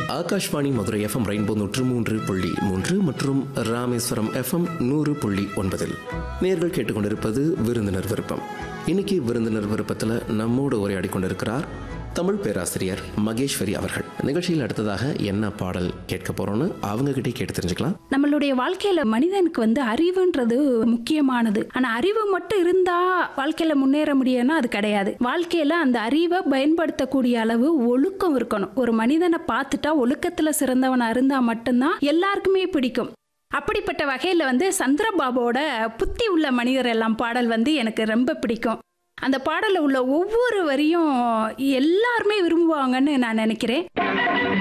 Akashvani Madurai FM rainbow 103.3 மற்றும் Rameswaram FM 100.9 நேர்கள் கேட்டுக்கொண்டிருப்பது விருந்தினர் விருப்பம். இன்னைக்கு விருந்தினர் விருப்பத்தில் நம்மோடு உரையாடி கொண்டிருக்கிறார் தமிழ் பேராசிரியர் மகேஸ்வரி அவர்கள். நிகழ்ச்சியில் அடுத்ததாக என்ன பாடல் கேட்க போறோம்னு அவங்க கிட்டே கேட்டு தெரிஞ்சுக்கலாம். நம்மளுடைய வாழ்க்கையில மனிதனுக்கு அறிவுன்றது முக்கியமானது. ஆனா அறிவு மட்டும் இருந்தா வாழ்க்கையில முன்னேற முடியும்னா அது கிடையாது. வாழ்க்கையில அந்த அறிவை பயன்படுத்தக்கூடிய அளவு ஒழுக்கம் இருக்கணும். ஒரு மனிதனை பார்த்துட்டா ஒழுக்கத்துல சிறந்தவனா இருந்தா மட்டும்தான் எல்லாருக்குமே பிடிக்கும். அப்படிப்பட்ட வகையில சந்திரபாபுவோட புத்தி உள்ள மனிதர் எல்லாம் பாடல் எனக்கு ரொம்ப பிடிக்கும். அந்த பாடல்ல உள்ள ஒவ்வொரு வரியும் எல்லாருமே விரும்புவாங்கன்னு நான் நினைக்கிறேன்.